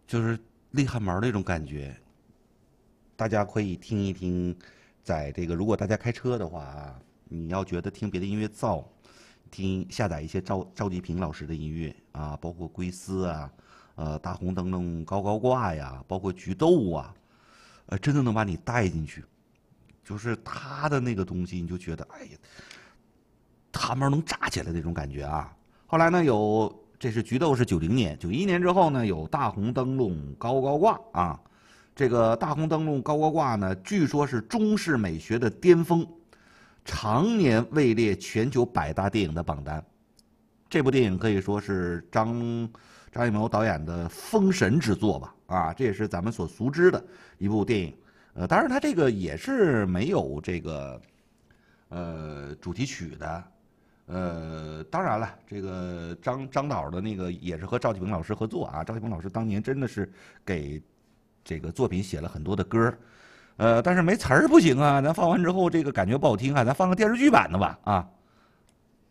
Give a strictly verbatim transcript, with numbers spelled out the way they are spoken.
就是泪汗毛那种感觉。大家可以听一听，在这个如果大家开车的话啊，你要觉得听别的音乐燥，听下载一些赵赵季平老师的音乐啊，包括归思啊，呃大红灯笼高高挂呀，包括菊豆啊，呃真的能把你带进去。就是他的那个东西，你就觉得哎呀，汗毛能炸起来那种感觉啊。后来呢，有这是菊豆是九零年，九一年之后呢，有大红灯笼高高挂啊。这个大红灯笼高高挂呢，据说是中式美学的巅峰，常年位列全球百大电影的榜单。这部电影可以说是张张艺谋导演的封神之作吧，啊，这也是咱们所熟知的一部电影。呃，当然它这个也是没有这个呃主题曲的。呃，当然了，这个张张导的那个也是和赵季平老师合作啊。赵季平老师当年真的是给这个作品写了很多的歌，呃，但是没词儿不行啊，咱放完之后这个感觉不好听啊，咱放个电视剧版的吧啊。